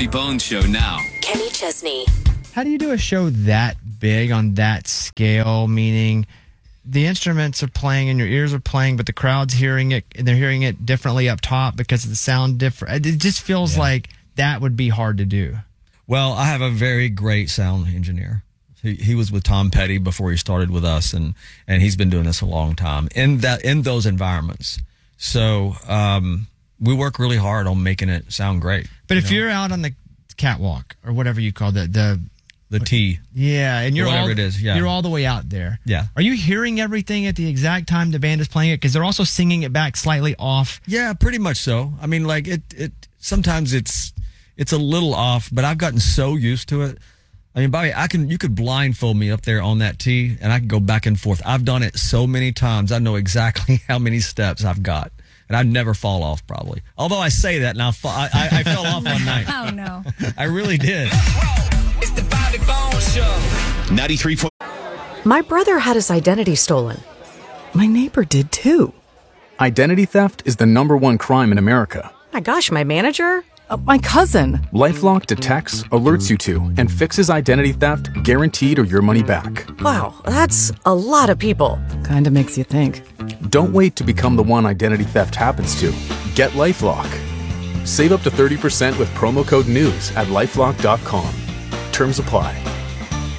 Bobby Bones Show now. Kenny Chesney. How do you do a show that big on that scale, meaning the instruments are playing and your ears are playing, but the crowd's hearing it and they're hearing it differently up top because of the sound different? It just feels like that would be hard to do. Well, I have a very great sound engineer. He was with Tom Petty before he started with us, and he's been doing this a long time in those environments. So we work really hard on making it sound great. But if you're out on the catwalk or whatever you call it, the T. Yeah, and you're whatever it is, you're all the way out there. Yeah. Are you hearing everything at the exact time the band is playing it? Because they're also singing it back slightly off. Yeah, pretty much so. I mean, like it sometimes it's a little off, but I've gotten so used to it. I mean, Bobby, you could blindfold me up there on that tee, and I can go back and forth. I've done it so many times. I know exactly how many steps I've got, and I'd never fall off probably. Although I say that, and I fell off one night. Oh, no. I really did. It's the Bobby Bones Show. 93. My brother had his identity stolen. My neighbor did too. Identity theft is the #1 crime in America. My gosh, my manager? My cousin. LifeLock detects, alerts you to, and fixes identity theft guaranteed or your money back. Wow, that's a lot of people. Kinda makes you think. Don't wait to become the one identity theft happens to. Get LifeLock. Save up to 30% with promo code NEWS at LifeLock.com. Terms apply.